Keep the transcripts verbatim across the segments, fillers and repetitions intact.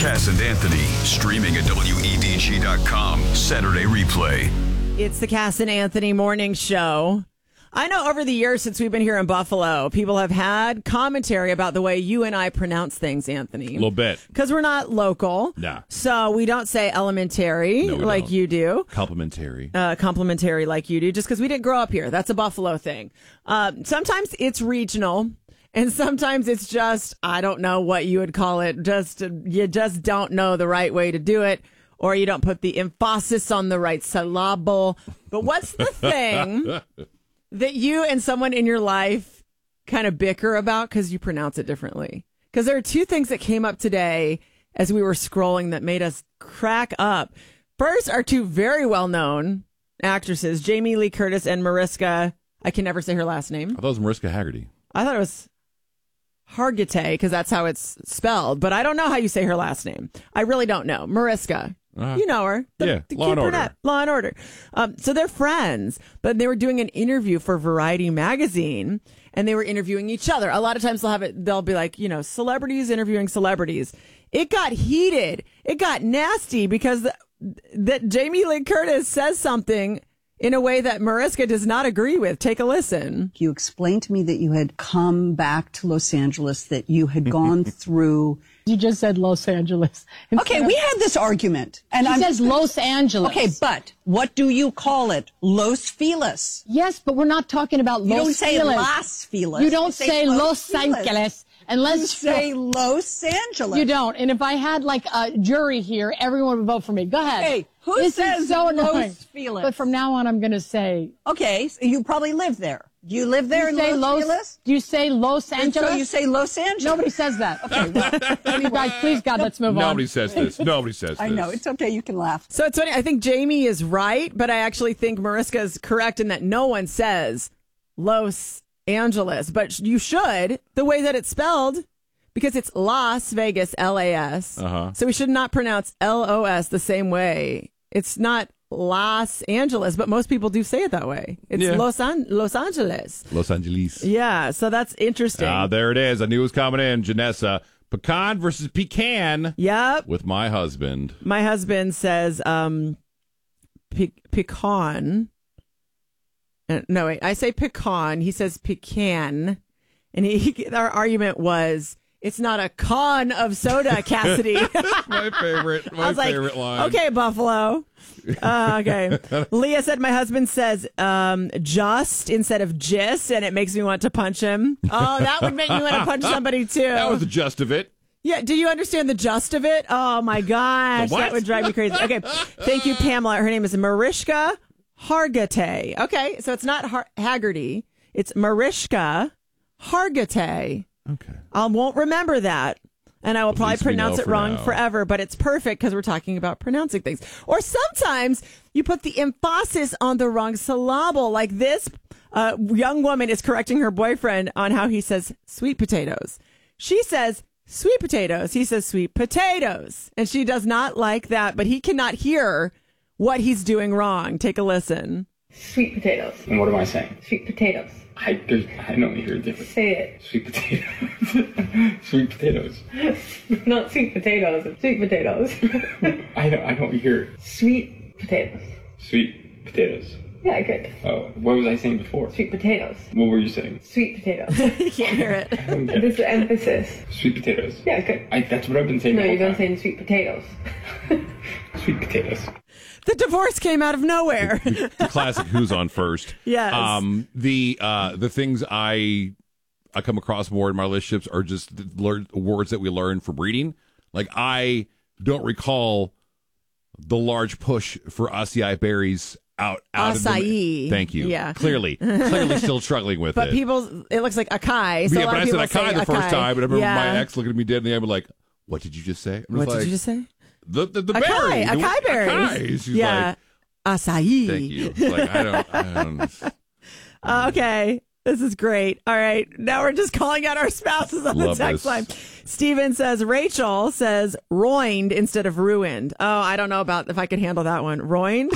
Cass and Anthony, streaming at W E D G dot com. Saturday replay. It's the Cass and Anthony morning show. I know over the years since we've been here in Buffalo, people have had commentary about the way you and I pronounce things, Anthony. A little bit. Because we're not local. Nah. So we don't say elementary No, we like don't. you do. Complimentary. Uh, complimentary like you do, just because we didn't grow up here. That's a Buffalo thing. Uh, sometimes it's regional, and sometimes it's just, I don't know what you would call it. Just you just don't know the right way to do it, or you don't put the emphasis on the right syllable. But what's the thing that you and someone in your life kind of bicker about because you pronounce it differently? Because there are two things that came up today as we were scrolling that made us crack up. First are two very well-known actresses, Jamie Lee Curtis and Mariska. I can never say her last name. I thought it was Mariska Haggerty. I thought it was Hargitay because that's how it's spelled, but I don't know how you say her last name. I really don't know. Mariska. Uh, You know her. The, yeah, the Law cute and Order. brunette. Law and Order. Um, so they're friends, but they were doing an interview for Variety magazine, and they were interviewing each other. A lot of times they'll have it. They'll be like, you know, celebrities interviewing celebrities. It got heated. It got nasty because th- that Jamie Lee Curtis says something in a way that Mariska does not agree with. Take a listen. You explained to me that you had come back to Los Angeles, that you had gone through. You just said Los Angeles. Okay, we had this argument. And She I'm says Los Angeles. Okay, but what do you call it? Los Feliz. Yes, but we're not talking about You Los don't say Feliz. Las Feliz. You don't say, Los Feliz. Angeles You unless say Los Angeles. you don't. And if I had like a jury here, everyone would vote for me. Go ahead. Hey, who this says is so Los annoying. Feliz? But from now on, I'm going to say. Okay, so you probably live there. Do you live there You in say Los, Los. Feliz? Do you say Los And Angeles? so you say Los Angeles. Nobody says that. Okay, well, you guys, please, God, let's move on. Nobody says this. Nobody says this. I know. It's okay. You can laugh. So it's funny. I think Jamie is right, but I actually think Mariska is correct in that no one says Los Angeles, but you should the way that it's spelled because it's Las Vegas, L A S. Uh-huh. So we should not pronounce L O S the same way. It's not Los Angeles, but most people do say it that way. It's Yeah. Los An- Los Angeles. Los Angeles. Yeah, so that's interesting. Ah, there it is. I knew it was coming in. Janessa. Pecan versus pecan Yep. with my husband. My husband says um, pe- pecan. Uh, no, wait. I say pecan. He says pecan. And he, he, our argument was, it's not a con of soda, Cassidy. My favorite. My I was like, favorite line. okay, Buffalo. Uh, okay. Leah said my husband says um, just instead of gist, and it makes me want to punch him. Oh, that would make me want to punch somebody, too. That was the gist of it. Yeah, do you understand the gist of it? Oh, my gosh. The what? That would drive me crazy. Okay, thank you, Pamela. Her name is Mariska Hargitay. Okay, so it's not Har- Haggerty. It's Mariska Hargitay. Okay. I won't remember that. And I will probably least we pronounce know it for wrong now. forever, but it's perfect because we're talking about pronouncing things. Or sometimes you put the emphasis on the wrong syllable. Like this uh, young woman is correcting her boyfriend on how he says sweet potatoes. She says sweet potatoes. He says sweet potatoes. And she does not like that, but he cannot hear what he's doing wrong. Take a listen. Sweet potatoes. And what am I saying? Sweet potatoes. I, there's, I don't hear a difference. Say it. Sweet potatoes. Sweet potatoes. Not sweet potatoes. Sweet potatoes. I don't, I don't hear Sweet potatoes. sweet potatoes. Yeah, good. Oh, what was I saying before? Sweet potatoes. What were you saying? Sweet potatoes. You can't hear it. I don't get This is it. the emphasis. Sweet potatoes. Yeah, good. I, that's what I've been saying No, the whole you're going to time. say sweet potatoes. Sweet potatoes. The divorce came out of nowhere. The classic who's on first. Yes. Um, the uh, the things I I come across more in my relationships are just the learn, words that we learn from reading. Like I don't recall the large push for acai berries out out of Acai. the Thank you. Yeah. Clearly, clearly still struggling with But it. people, it looks like acai. So yeah, a lot but of I people said acai say the first acai. time, and I remember Yeah. my ex looking at me dead in the eye and be like, "What did you just say?" I was What like, did you just say? The the, the Acai, berry, the- acai berries. acai. She's Yeah. like, Acai. "Thank you." It's like I don't. I don't Uh, okay. This is great. All right. Now we're just calling out our spouses on Love the text this. line. Steven says, Rachel says, roined instead of ruined. Oh, I don't know about if I could handle that one. Roined?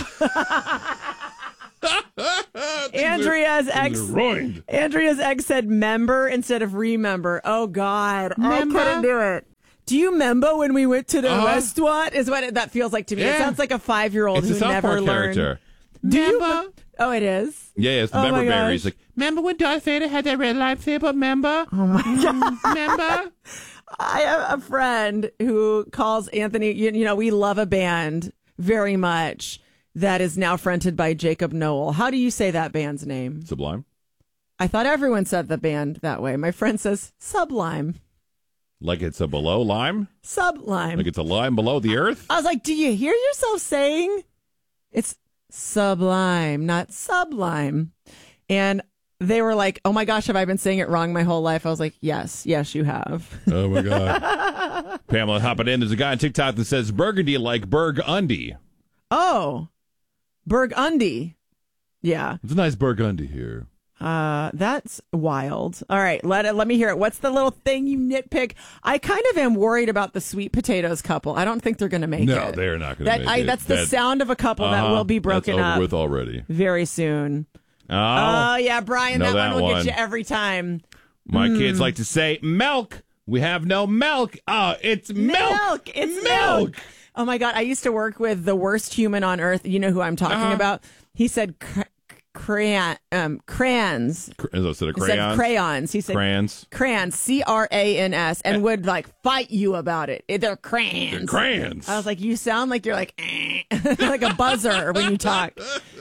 Andrea's ex ruined. Andrea's ex said member instead of remember. Oh God. Member? I couldn't do it. Do you remember when we went to the Uh-huh. restaurant? Is what it, that feels like to me. It Yeah. sounds like a five-year-old It's who a South never Park learned. character. Do you? Remember? Oh, it is. Yeah, yeah, it's the Oh member my berry. gosh. He's like, remember when Darth Vader had that red lightsaber? Remember? Oh my god. Remember? I have a friend who calls Anthony. You, you know, we love a band very much that is now fronted by Jacob Noel. How do you say that band's name? Sublime. I thought everyone said the band that way. My friend says Sublime. Like it's a below lime? Sublime. Like it's a lime below the earth? I was like, do you hear yourself saying it's sublime, not sublime? And they were like, oh my gosh, have I been saying it wrong my whole life? I was like, yes, yes, you have. Oh my God. Pamela hopping in. There's a guy on TikTok that says burgundy like burgundy. Oh, burgundy. Yeah. It's a nice burgundy here. Uh, that's wild. All right, let it, let me hear it. What's the little thing you nitpick? I kind of am worried about the sweet potatoes couple. I don't think they're going to make No, it. they're not going to That make I, it. That's the That- sound of a couple that Uh-huh. will be broken That's over up with already. very soon. Oh, Oh, yeah, Brian, Know that, that one will one. get you every time. my Hmm. kids like to say milk. We have no milk. Oh, it's milk. It's milk. Oh my God, I used to work with the worst human on earth. You know who I'm talking Uh-huh. about? He said cr- crayon, um, crayons. Cr- Instead of He said crayons. crayons. He said Crayons. crayons, C R A N S, and would like fight you about it. They're crayons. They're crayons. I was like, you sound like you're like, eh, like a buzzer when you talk.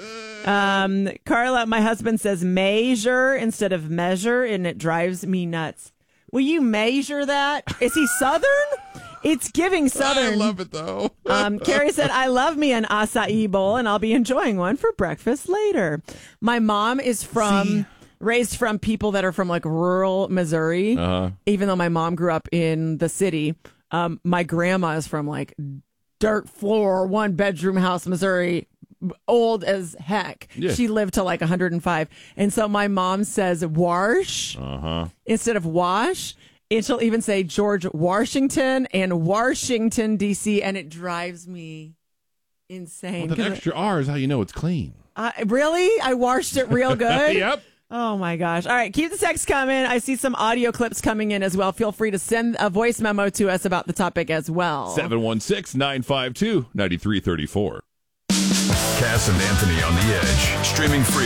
Um, Carla, my husband says measure instead of measure, and it drives me nuts. Will you measure that? Is he Southern? It's giving Southern. I love it though. Um, Carrie said, I love me an acai bowl, and I'll be enjoying one for breakfast later. My mom is from, See? raised from people that are from like rural Missouri. Uh-huh. Even though my mom grew up in the city, um, my grandma is from like dirt floor, one bedroom house, Missouri, old as heck. Yeah. She lived to like one hundred five. And so my mom says wash Uh-huh. instead of wash. And she'll even say George Washington and Washington, D C, and it drives me insane. Well, that 'Cause extra R is how you know it's clean. I, really? I washed it real good? Yep. Oh, my gosh. All right. Keep the text coming. I see some audio clips coming in as well. Feel free to send a voice memo to us about the topic as well. seven one six, nine five two, nine three three four. Cass and Anthony on the Edge. Streaming free